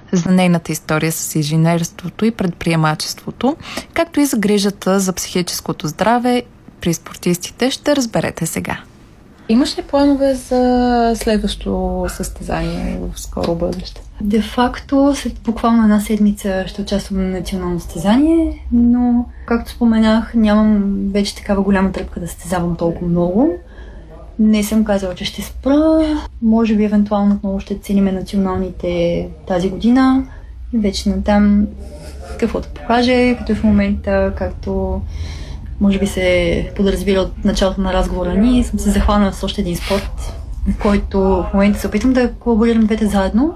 за нейната история с инженерството и предприемачеството, както и за грижата за психическото здраве при спортистите, ще разберете сега. Имаш ли планове за следващо състезание в скоро бъдеще? Де факто, след буквално една седмица ще участвам на национално състезание, но, както споменах, нямам вече такава голяма тръпка да състезавам толкова много. Не съм казала, че ще спра. Може би, евентуално отново ще цениме националните тази година. И вече натам каквото покаже, като в момента, както може би се подразбира от началото на разговора ни, съм се захванала с още един спорт, в който в момента се опитам да колаборирам двете заедно,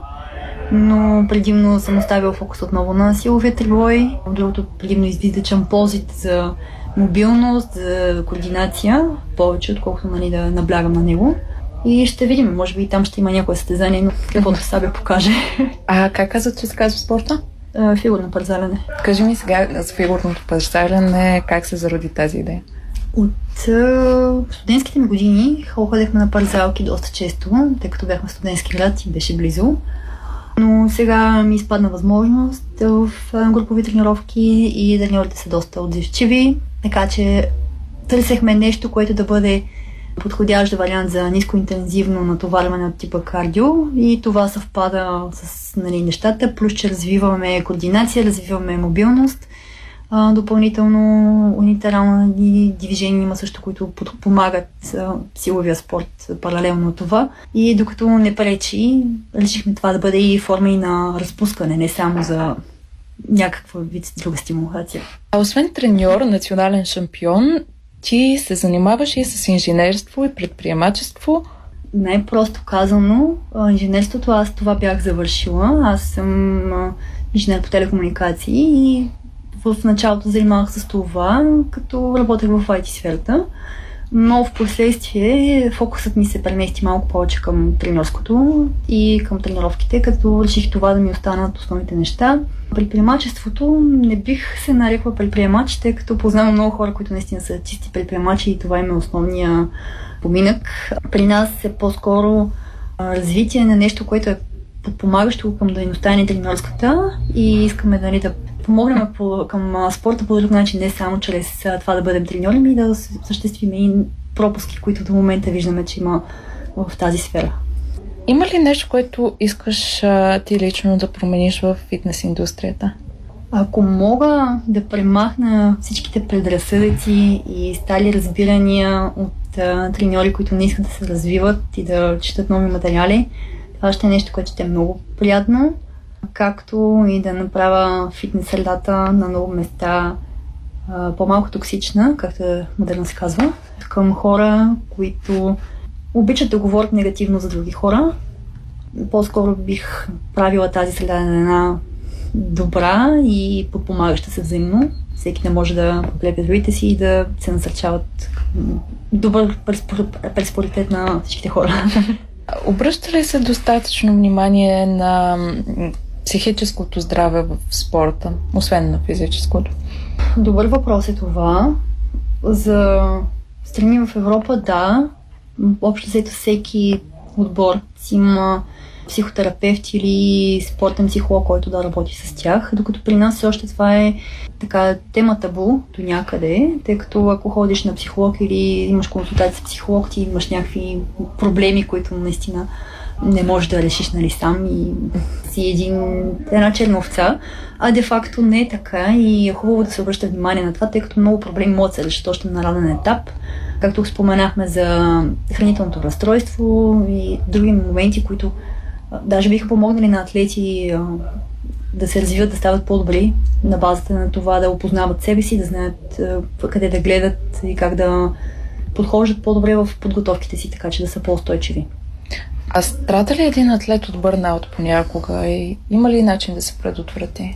но предимно съм оставила фокус отново на силовия трибой. Другото предимно извиждам ползите за мобилност, за координация, повече отколкото да наблягам на него. И ще видим, може би там ще има някое състезание, но каквото Сабя покаже. А как казват, че се казва спорта? Фигурно парзаляне. Кажи ми сега за фигурното парзаляне, как се зароди тази идея? От студентските ми години ходехме на парзалки доста често, тъй като бяхме в студентски град и беше близо. Но сега ми изпадна възможност в групови тренировки и треньорите са доста отзивчиви, така че търсехме нещо, което да бъде подходящ вариант за нискоинтензивно натоварване от типа кардио и това съвпада с нещата, плюс че развиваме координация, развиваме мобилност. Допълнително унитарални движения има също, които помагат силовия спорт паралелно на това. И докато не пречи, решихме това да бъде и форма и на разпускане, не само за някаква вид друга стимулация. А освен треньор, национален шампион, ти се занимаваш и с инженерство и предприемачество? Най-просто казано, инженерството, аз това бях завършила. Аз съм инженер по телекомуникации и в началото занимавах с това, като работех в IT сферата. Но в последствие фокусът ми се премести малко повече към треньорското и към тренировките, като реших това да ми останат основните неща. Предприемачеството не бих се нарекла предприемач, тъй като познавам много хора, които наистина са чисти предприемачи и това им е основния поминък. При нас е по-скоро развитие на нещо, което е подпомагащо към дейността ни треньорската и искаме да помогнем към спорта по друг начин, не само чрез това да бъдем треньори, но и да съществим и пропуски, които до момента виждаме, че има в тази сфера. Има ли нещо, което искаш ти лично да промениш в фитнес индустрията? Ако мога да премахна всичките предразсъдъци и стали разбирания от треньори, които не искат да се развиват и да четат нови материали, това ще е нещо, което ще е много приятно, както и да направя фитнес средата на много места по-малко токсична, както модерно се казва, към хора, които обичат да говорят негативно за други хора. По-скоро бих правила тази среда на една добра и подпомагаща се взаимно. Всеки не може да подкрепя другите си и да се насърчават добър проспоритет на всичките хора. Обръща ли се достатъчно внимание на психическото здраве в спорта, освен на физическото? Добър въпрос е това. За страни в Европа, да. Общо взето всеки отбор има психотерапевт или спортен психолог, който да работи с тях, докато при нас все още това е така тема табу до някъде, тъй като ако ходиш на психолог или имаш консултация с психолог, ти имаш някакви проблеми, които наистина не можеш да решиш сам и си една черна овца, а де-факто не е така и е хубаво да се обръща внимание на това, тъй като много проблеми могат да се решат още на ранен етап. Както споменахме за хранителното разстройство и други моменти, които даже биха помогнали на атлети да се развиват, да стават по-добри на базата на това да опознават себе си, да знаят къде да гледат и как да подхождат по-добре в подготовките си, така че да са по-устойчиви. А страда ли един атлет от бърнаут понякога и има ли начин да се предотврати?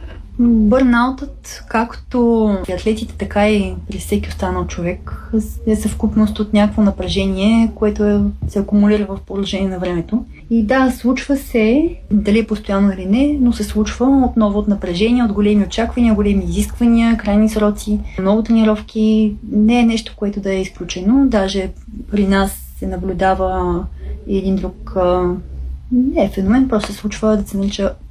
Бърнаутът, както и атлетите, така и при всеки останал човек, е съвкупност от някакво напрежение, което се акумулира в продължение на времето. И да, случва се, дали е постоянно или не, но се случва отново от напрежение, от големи очаквания, големи изисквания, крайни сроци, много тренировки. Не е нещо, което да е изключено. Даже при нас се наблюдава един друг не е феномен, просто се случва да се нарича